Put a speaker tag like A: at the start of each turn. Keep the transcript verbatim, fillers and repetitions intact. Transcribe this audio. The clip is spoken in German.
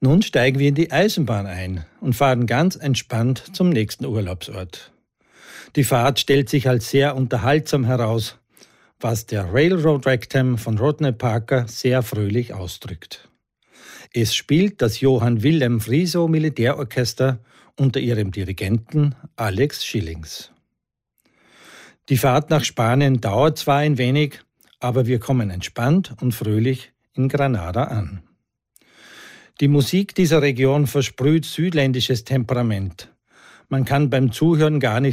A: Nun steigen wir in die Eisenbahn ein und fahren ganz entspannt zum nächsten Urlaubsort. Die Fahrt stellt sich als sehr unterhaltsam heraus, was der Railroad Ragtime von Rodney Parker sehr fröhlich ausdrückt. Es spielt das Johann Wilhelm Frieso Militärorchester unter ihrem Dirigenten Alex Schillings. Die Fahrt nach Spanien dauert zwar ein wenig, aber wir kommen entspannt und fröhlich in Granada an. Die Musik dieser Region versprüht südländisches Temperament. Man kann beim Zuhören gar nicht